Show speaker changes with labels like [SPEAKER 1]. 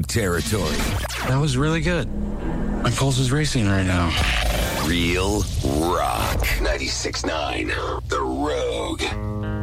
[SPEAKER 1] Rogue territory.
[SPEAKER 2] That was really good. My pulse is racing right now.
[SPEAKER 1] Real Rock 96.9 The Rogue.